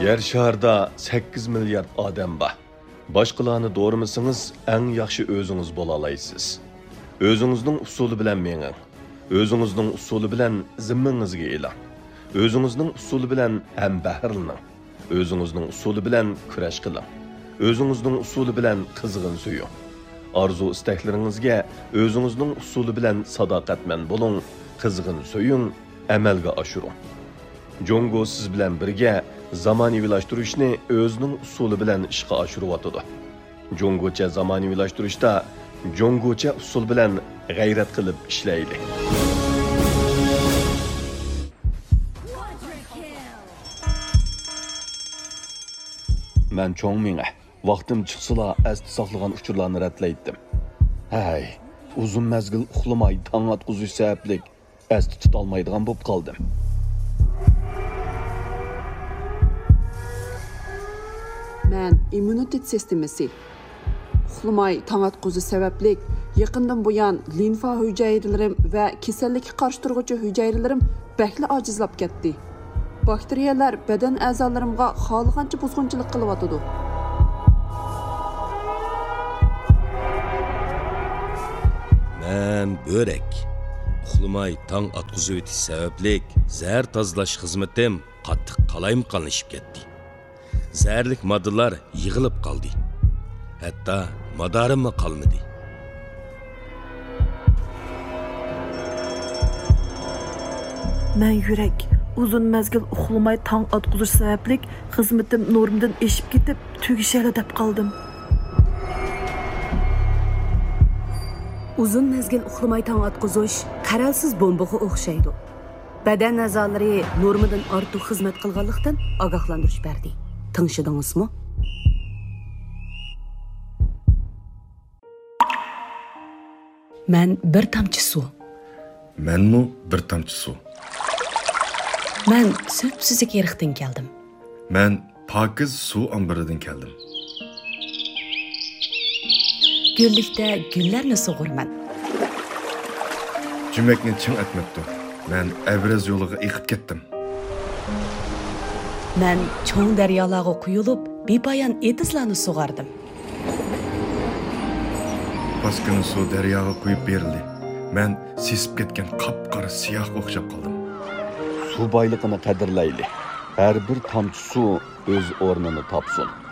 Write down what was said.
Yer şarda 8 milyard odam bor. Boshqalarni do'rimisingiz, eng yaxshi o'zingiz bo'la olasiz. O'zingizning usuli bilan menging. O'zingizning usuli bilan zimmangizga eling. O'zingizning usuli bilan ham bahrlaning. O'zingizning usuli bilan kurash qiling. O'zingizning usuli bilan qizg'in suying. Arzu istaklaringizga o'zingizning usuli bilan sadoqatman bo'ling, qizg'in suying, amalga oshiring. Jongo siz bilan birga zamonaviylashtirishni o'zining usuli bilan ishga oshiryotdi. Jongocha zamonaviylashtirishda jongocha usul bilan g'ayrat qilib ishlaydi. Men cho'ngminga vaqtim chiqsala asti saqlagan uchurlarni ratlaydim. Hay, uzun mezgil uxlamay tong atquzish sababli asti tutolmaydigan bo'lib qoldim. Men immunitet sistemasi uxlamay tong atquzish sababli yaqindan buyon limfa hujayralarim va kasallikka qarshi turuvchi hujayralarim bakli ojizlab ketdi. Bakteriyalar badan a'zolarimga xohlagancha buzg'unchilik qilyotdi. Men börek. Uxlamay tong atquzish o'tish sababli zahar tozalash xizmatim qattiq qalayimqanlashib ketdi. Zəhərlik moddalar yığılıb qaldı. Hətta madarimmi qalmadı. Mən yürək uzun məzgil uxlamay tong atquzish sababli xizmatim normdan eşib ketib tugishali deb qaldim. Uzun mezgil uxlamay tong atquzish qaralsiz bombaga o'xshaydi. Badan a'zolari normadan ortiq xizmat qilganlikdan ogohlantirish berdi. Tanışdыңызmı? Ben bir tamçı su. Menmi bir tamçı su. Ben söpsüzük yerikten geldim. Ben pakiz su ambiridan keldim. Güllikte güllerni sug'urman. Cümekni çın etmekti. Ben Evraz yoluga eqib ketdim. Ben çoğun deryalarga quyulup, bepayan etizlarni sug'ardim. Paskini su daryoga quyib berildi. Men sesib ketgan qop-qora siyoh o'xshab qoldim. Su boyligini qadrlayli. Har bir tomchi suv o'z o'rnini topsin.